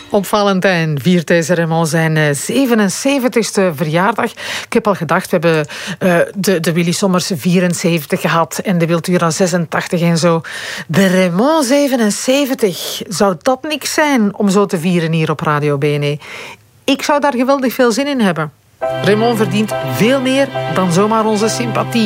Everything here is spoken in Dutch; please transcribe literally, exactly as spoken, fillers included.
Op Valentijn viert deze Raymond zijn zevenenzeventigste verjaardag. Ik heb al gedacht, we hebben uh, de, de Willy Sommers vierenzeventig gehad en de Wiltura zesentachtig en zo. De Raymond zevenenzeventig, zou dat niks zijn om zo te vieren hier op Radio B N E? Ik zou daar geweldig veel zin in hebben. Raymond verdient veel meer dan zomaar onze sympathie.